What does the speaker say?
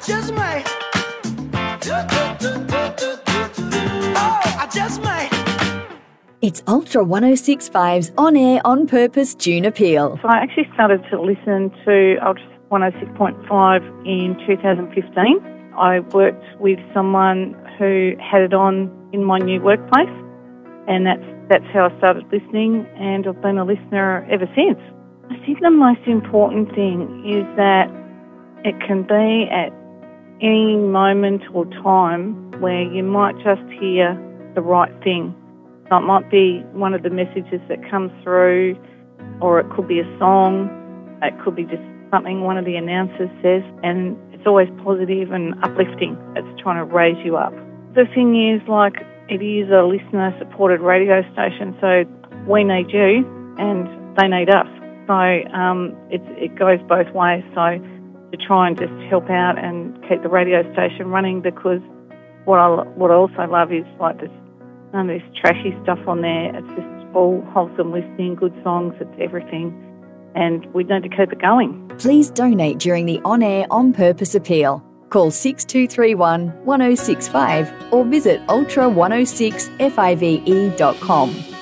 just might. Oh, I just might. It's Ultra 106.5's On Air On Purpose June Appeal. So I actually started to listen to Ultra 106.5 in 2015. I worked with someone who had it on in my new workplace, and that's how I started listening, and I've been a listener ever since. I think the most important thing is that it can be at any moment or time where you might just hear the right thing. So it might be one of the messages that comes through, or it could be a song, it could be just something one of the announcers says, and it's always positive and uplifting. It's trying to raise you up. The thing is, like, it is a listener-supported radio station, so we need you and they need us. So it goes both ways. So to try and just help out and keep the radio station running, because what I also love is, like, this none of this trashy stuff on there. It's just all wholesome listening, good songs, it's everything. And we need to keep it going. Please donate during the On Air On Purpose appeal. Call 6231 1065 or visit ultra106five.com.